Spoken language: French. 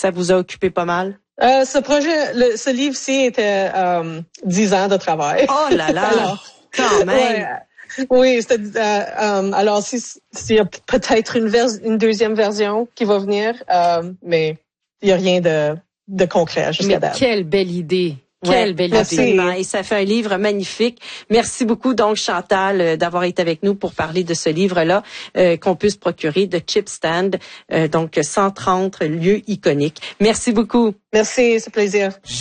Ça vous a occupé pas mal? Ce livre-ci était 10 ans de travail. Oh là là! Alors, quand même! Oui, alors s'il y a peut-être une deuxième version qui va venir, mais il y a rien de concret jusqu'à date. Mais quelle belle idée! Quelle belle idée. Et ça fait un livre magnifique. Merci beaucoup, donc, Chantal, d'avoir été avec nous pour parler de ce livre-là, qu'on peut se procurer de Chip Stand, donc 130 lieux iconiques. Merci beaucoup. Merci, c'est un plaisir.